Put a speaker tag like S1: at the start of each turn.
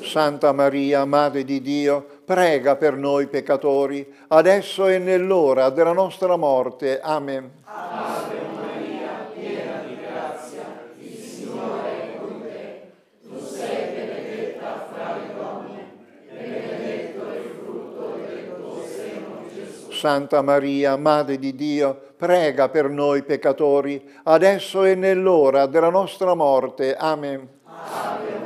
S1: Santa Maria, Madre di Dio, prega per noi peccatori, adesso e nell'ora della nostra morte. Amen.
S2: Ave Maria, piena di grazia, il Signore è con te. Tu sei benedetta fra le donne, e benedetto è il frutto del tuo seno, Gesù.
S1: Santa Maria, Madre di Dio, prega per noi peccatori, adesso e nell'ora della nostra morte. Amen.
S2: Ave